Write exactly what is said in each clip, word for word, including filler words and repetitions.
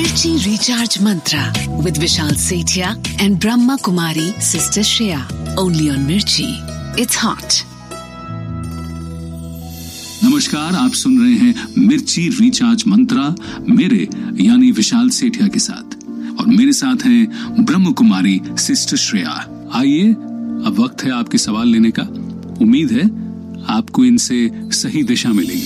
Mirchi Recharge Mantra with Vishal Sethia and Brahma Kumari Sister Shreya. Only on Mirchi. It's hot. नमस्कार, आप सुन रहे हैं मिर्ची recharge मंत्रा मेरे यानी विशाल सेठिया के साथ, और मेरे साथ हैं ब्रह्म कुमारी सिस्टर श्रेया। आइए, अब वक्त है आपके सवाल लेने का। उम्मीद है आपको इनसे सही दिशा मिलेगी।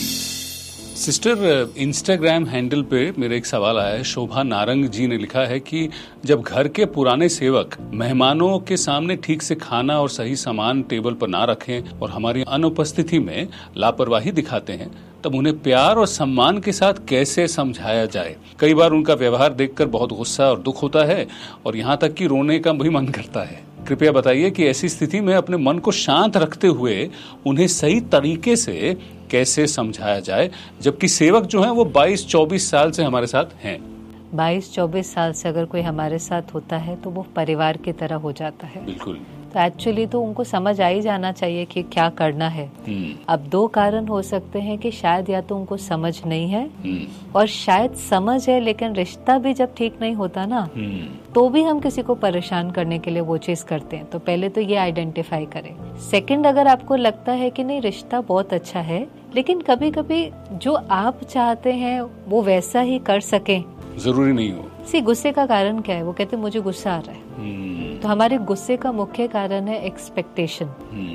सिस्टर, इंस्टाग्राम हैंडल पे मेरा एक सवाल आया है। शोभा नारंग जी ने लिखा है कि जब घर के पुराने सेवक मेहमानों के सामने ठीक से खाना और सही सामान टेबल पर ना रखें और हमारी अनुपस्थिति में लापरवाही दिखाते हैं, तब उन्हें प्यार और सम्मान के साथ कैसे समझाया जाए। कई बार उनका व्यवहार देखकर बहुत गुस्सा और दुख होता है और यहाँ तक कि रोने का भी मन करता है। कृपया बताइए कि ऐसी स्थिति में अपने मन को शांत रखते हुए उन्हें सही तरीके से कैसे समझाया जाए, जबकि सेवक जो हैं वो बाईस चौबीस साल से हमारे साथ हैं। बाईस चौबीस साल से अगर कोई हमारे साथ होता है तो वो परिवार की तरह हो जाता है। बिल्कुल। तो एक्चुअली तो उनको समझ आ ही जाना चाहिए कि क्या करना है। अब दो कारण हो सकते हैं कि शायद या तो उनको समझ नहीं है और शायद समझ है लेकिन रिश्ता भी जब ठीक नहीं होता ना तो भी हम किसी को परेशान करने के लिए वो चीज करते हैं। तो पहले तो ये आइडेंटिफाई करें। सेकंड, अगर आपको लगता है कि नहीं रिश्ता बहुत अच्छा है लेकिन कभी कभी जो आप चाहते हैं वो वैसा ही कर सकें, जरूरी नहीं हो। सी गुस्से का कारण क्या है? वो कहते हैं मुझे गुस्सा आ रहा है। तो हमारे गुस्से का मुख्य कारण है एक्सपेक्टेशन।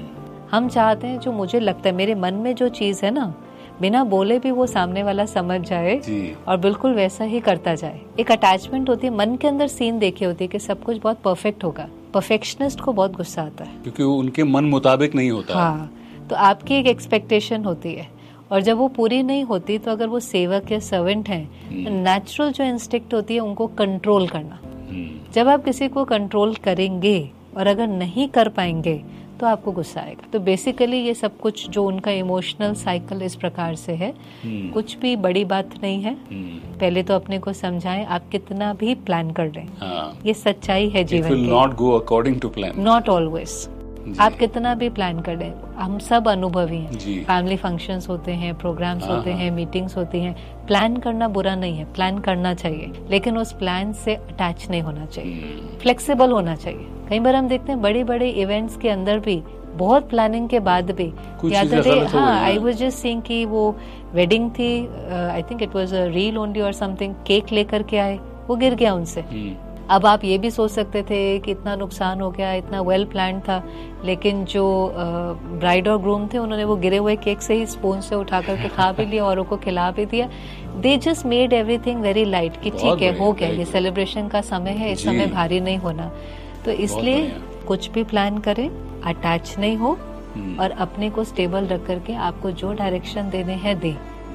हम चाहते हैं जो मुझे लगता है, मेरे मन में जो चीज है ना, बिना बोले भी वो सामने वाला समझ जाए और बिल्कुल वैसा ही करता जाए। एक अटैचमेंट होती है, मन के अंदर सीन देखी होती है कि सब कुछ बहुत परफेक्ट होगा। परफेक्शनिस्ट को बहुत गुस्सा आता है क्योंकि उनके मन मुताबिक नहीं होता। हाँ, तो आपकी एक एक्सपेक्टेशन होती है और जब वो पूरी नहीं होती तो अगर वो सेवक या सर्वेंट हैं, नेचुरल जो इंस्टिक्ट होती है उनको कंट्रोल करना। जब आप किसी को कंट्रोल करेंगे और अगर नहीं कर पाएंगे तो आपको गुस्सा आएगा। तो बेसिकली ये सब कुछ जो उनका इमोशनल साइकिल इस प्रकार से है, कुछ भी बड़ी बात नहीं है। पहले तो अपने को समझाएं, आप कितना भी प्लान कर लें, हाँ। ये सच्चाई है जीवन की। Not go according to plan, not always. आप कितना भी प्लान कर लें, हम सब अनुभवी हैं। फैमिली फंक्शंस होते हैं, प्रोग्राम्स होते हैं, मीटिंग्स होती हैं। प्लान करना बुरा नहीं है, प्लान करना चाहिए, लेकिन उस प्लान से अटैच नहीं होना चाहिए, फ्लेक्सिबल होना चाहिए। कई बार हम देखते हैं बड़े बड़े इवेंट्स के अंदर भी बहुत प्लानिंग के बाद भी, याद है, हाँ, आई वाज जस्ट सीइंग कि वो वेडिंग थी, I think it was a reel only और समथिंग, केक लेकर के आए, वो गिर गया उनसे। अब आप ये भी सोच सकते थे कि इतना नुकसान हो गया, इतना वेल प्लान था, लेकिन जो ब्राइड और ग्रूम थे उन्होंने वो गिरे हुए केक से ही स्पून से उठा करके खा भी लिया, औरों को खिला भी दिया। They just made everything very light कि ठीक है, हो गया, ये सेलिब्रेशन का समय है, इस समय भारी नहीं होना। तो इसलिए कुछ भी प्लान करें, अटैच नहीं हो और अपने को स्टेबल रख करके आपको जो डायरेक्शन देने हैं दे,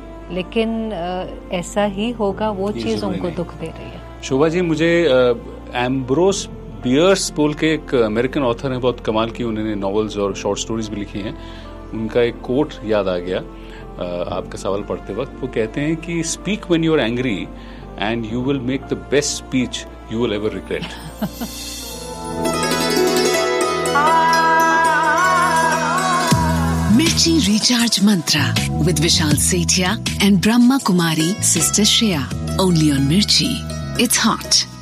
लेकिन ऐसा ही होगा वो चीज उनको दुख दे रही है। शोभा जी, मुझे एम्ब्रोस बियर्स बोल के एक अमेरिकन ऑथर हैं, बहुत कमाल की, उन्होंने नॉवेल्स और शॉर्ट स्टोरीज भी लिखी हैं। उनका एक कोट याद आ गया आपका सवाल पढ़ते वक्त। वो कहते हैं कि speak when you are angry and you will make the best speech you will ever regret. Mirchi Recharge Mantra with Vishal Sethia and Brahma Kumari Sister Shreya. Only on Mirchi. It's hot.